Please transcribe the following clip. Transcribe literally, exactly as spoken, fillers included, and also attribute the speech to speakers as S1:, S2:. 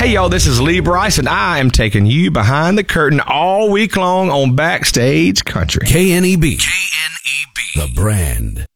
S1: Hey, y'all, this is Lee Bryce, and I am taking you behind the curtain all week long on Backstage Country.
S2: K N E B. K N E B. The brand.